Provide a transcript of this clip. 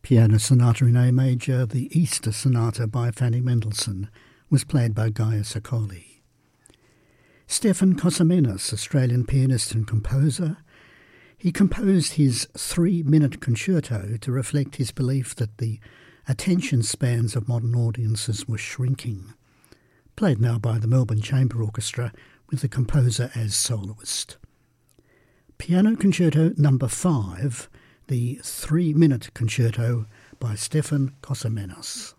Piano Sonata in A Major, the Easter Sonata by Fanny Mendelssohn, was played by Gaius Accoli. Stefan Kossamenos, Australian pianist and composer, he composed his 3-minute concerto to reflect his belief that the attention spans of modern audiences were shrinking. Played now by the Melbourne Chamber Orchestra with the composer as soloist. Piano Concerto No. 5, the 3-minute concerto by Stefan Kossamenos.